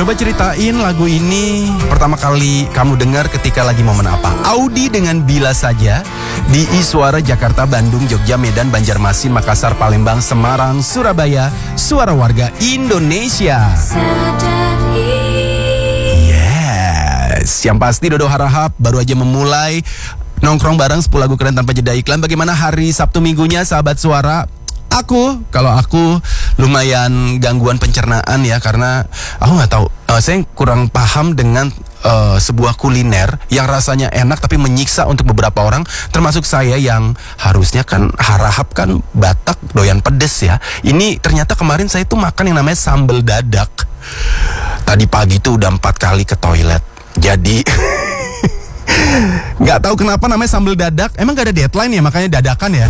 Coba ceritain lagu ini pertama kali kamu dengar ketika lagi momen apa? Audi dengan Bila Saja di Suara Jakarta, Bandung, Jogja, Medan, Banjarmasin, Makassar, Palembang, Semarang, Surabaya. Suara warga Indonesia. Yes, yang pasti Dodo Harahap baru aja memulai nongkrong bareng 10 lagu keren tanpa jeda iklan. Bagaimana hari Sabtu minggunya sahabat Suara? Kalau aku lumayan gangguan pencernaan ya, karena aku nggak tahu, saya kurang paham dengan sebuah kuliner yang rasanya enak tapi menyiksa untuk beberapa orang, termasuk saya yang harusnya kan harahap kan Batak doyan pedes ya. Ini ternyata kemarin saya tuh makan yang namanya sambal dadak. Tadi pagi tuh udah 4 kali ke toilet. Jadi nggak tahu kenapa namanya sambal dadak. Emang gak ada deadline ya, makanya dadakan ya.